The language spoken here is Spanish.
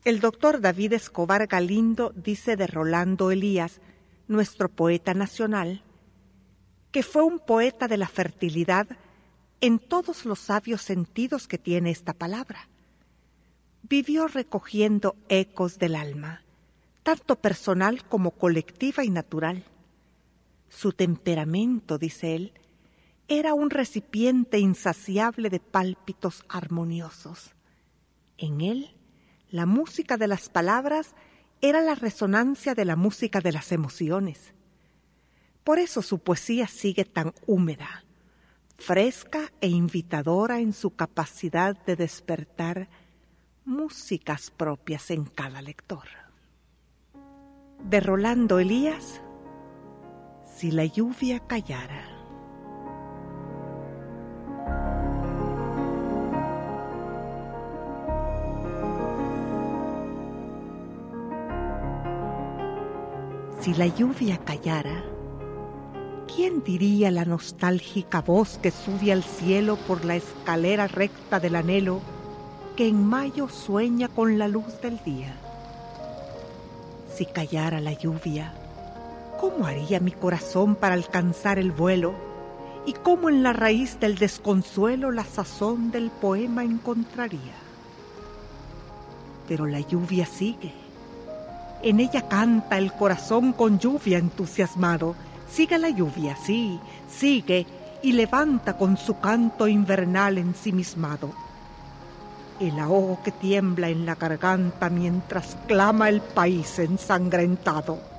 El doctor David Escobar Galindo dice de Rolando Elías, nuestro poeta nacional, que fue un poeta de la fertilidad en todos los sabios sentidos que tiene esta palabra. Vivió recogiendo ecos del alma, tanto personal como colectiva y natural. Su temperamento, dice él, era un recipiente insaciable de pálpitos armoniosos. En él, la música de las palabras era la resonancia de la música de las emociones. Por eso su poesía sigue tan húmeda, fresca e invitadora en su capacidad de despertar músicas propias en cada lector. De Rolando Elías, Si la lluvia callara. Si la lluvia callara, ¿quién diría la nostálgica voz que sube al cielo por la escalera recta del anhelo que en mayo sueña con la luz del día? Si callara la lluvia, ¿cómo haría mi corazón para alcanzar el vuelo? ¿Y cómo en la raíz del desconsuelo la sazón del poema encontraría? Pero la lluvia sigue. En ella canta el corazón con lluvia entusiasmado. Sigue la lluvia, sí, sigue, y levanta con su canto invernal ensimismado. El ahogo que tiembla en la garganta mientras clama el país ensangrentado.